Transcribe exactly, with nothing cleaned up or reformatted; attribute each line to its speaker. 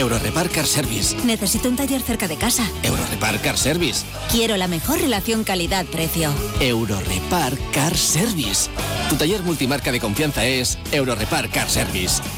Speaker 1: Eurorepar Car Service.
Speaker 2: Necesito un taller cerca de casa.
Speaker 1: Eurorepar Car Service.
Speaker 2: Quiero la mejor relación calidad-precio.
Speaker 1: Eurorepar Car Service. Tu taller multimarca de confianza es Eurorepar Car Service.